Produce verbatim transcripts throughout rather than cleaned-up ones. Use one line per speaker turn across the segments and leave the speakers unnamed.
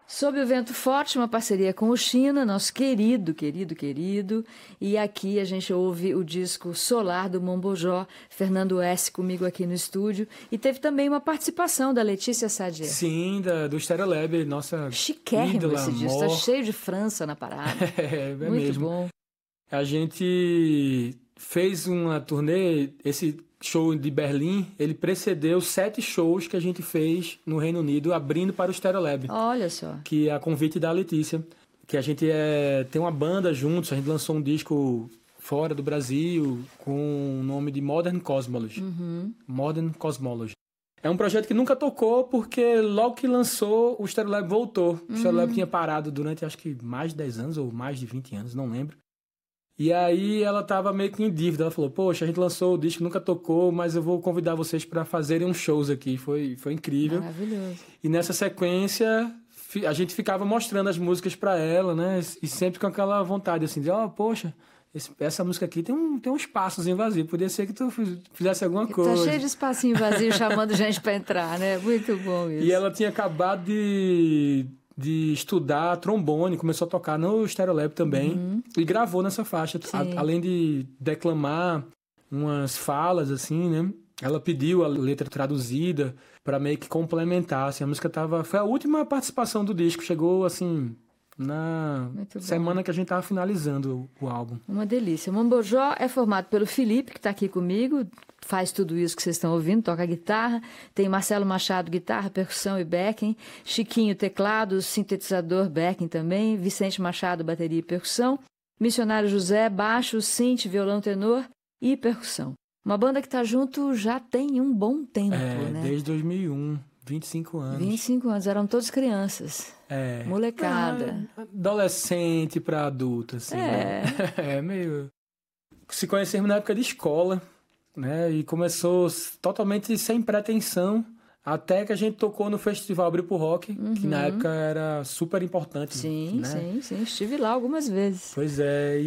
Sob o Vento Forte, uma parceria com o China, nosso querido, querido, querido. E aqui a gente ouve o disco Solar do Mombojó, Fernando S. comigo aqui no estúdio. E teve também uma participação da Letícia Sadier.
Sim, da, do Stereolab, nossa
chiquérrimo
ídola,
esse disco, tá cheio de França na parada.
é, é
Muito
mesmo.
bom.
A gente fez uma turnê, esse show de Berlim, ele precedeu sete shows que a gente fez no Reino Unido, abrindo para o Stereolab.
Olha só.
Que é a convite da Letícia. Que a gente é, tem uma banda juntos, a gente lançou um disco fora do Brasil com o nome de Modern Cosmology.
Uhum.
Modern Cosmology. É um projeto que nunca tocou, porque logo que lançou, o Stereolab voltou. O
uhum.
Stereolab tinha parado durante, acho que mais de dez anos, ou mais de vinte anos, não lembro. E aí ela tava meio que em dívida. Ela falou, poxa, a gente lançou o disco, nunca tocou, mas eu vou convidar vocês para fazerem uns shows aqui. Foi, foi incrível.
Maravilhoso.
E nessa sequência, a gente ficava mostrando as músicas para ela, né? E sempre com aquela vontade, assim, de, ó, oh, poxa, esse, essa música aqui tem um, tem um espaçozinho vazio. Podia ser que tu fizesse alguma coisa.
Tá cheio de espacinho vazio chamando gente para entrar, né? Muito bom isso.
E ela tinha acabado de... de estudar trombone, começou a tocar no Stereolab também, uhum. e gravou nessa faixa, a, além de declamar umas falas, assim, né, ela pediu a letra traduzida para meio que complementar, assim, a música tava, foi a última participação do disco, chegou, assim, na semana que a gente tava finalizando o, o álbum.
Uma delícia. O Mombojó é formado pelo Felipe, que tá aqui comigo, faz tudo isso que vocês estão ouvindo, toca guitarra, tem Marcelo Machado, guitarra, percussão e backing, Chiquinho, teclado, sintetizador, backing também, Vicente Machado, bateria e percussão, Missionário José, baixo, synth, violão tenor e percussão. Uma banda que tá junto já tem um bom tempo,
é,
né?
Desde dois mil e um, vinte e cinco anos.
vinte e cinco anos, eram todos crianças.
É.
Molecada.
Ah, adolescente pra adulto, assim.
É.
Né? É, meio... Se conhecemos na época de escola, né? E começou totalmente sem pretensão, até que a gente tocou no Festival Abril pro Rock, uhum. que na época era super importante.
Sim,
né?
sim, sim. Estive lá algumas vezes.
Pois é,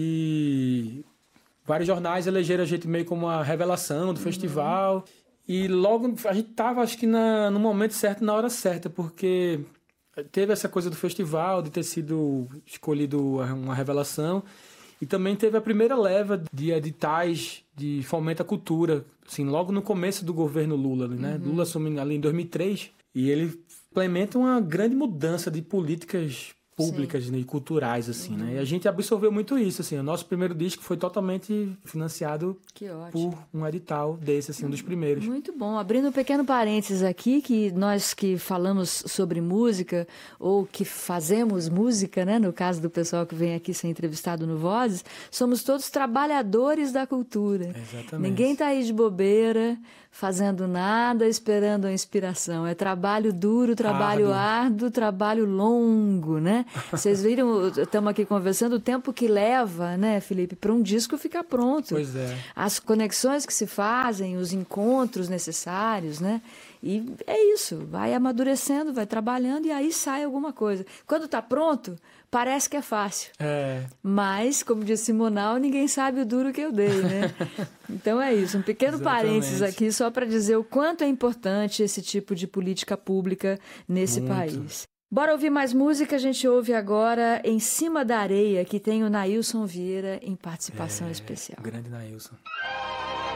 e vários jornais elegeram a gente meio como a revelação do uhum. festival. E logo a gente tava, acho que na, no momento certo, na hora certa, porque teve essa coisa do festival, de ter sido escolhido uma revelação. E também teve a primeira leva de editais de fomento à cultura, assim, logo no começo do governo Lula, né? Uhum. Lula assumiu ali em dois mil e três, e ele implementa uma grande mudança de políticas públicas, né, e culturais, assim, uhum. né? E a gente absorveu muito isso, assim. O nosso primeiro disco foi totalmente financiado por um edital desse, assim, um dos primeiros.
Muito bom. Abrindo um pequeno parênteses aqui, que nós que falamos sobre música, ou que fazemos música, né? No caso do pessoal que vem aqui ser entrevistado no Vozes, somos todos trabalhadores da cultura.
Exatamente.
Ninguém tá aí de bobeira, fazendo nada, esperando a inspiração. É trabalho duro, trabalho árduo, árduo trabalho longo, né? Vocês viram, estamos aqui conversando, o tempo que leva, né, Felipe, para um disco ficar pronto.
Pois é.
As conexões que se fazem, os encontros necessários, né? E é isso, vai amadurecendo, vai trabalhando e aí sai alguma coisa. Quando está pronto, parece que é fácil.
É.
Mas, como disse Simonal, ninguém sabe o duro que eu dei, né? Então é isso, um pequeno
Exatamente.
Parênteses aqui só para dizer o quanto é importante esse tipo de política pública nesse
Muito.
país. Bora ouvir mais música, a gente ouve agora Em Cima da Areia, que tem o Nailson Vieira em participação
é,
especial.
Grande Nailson.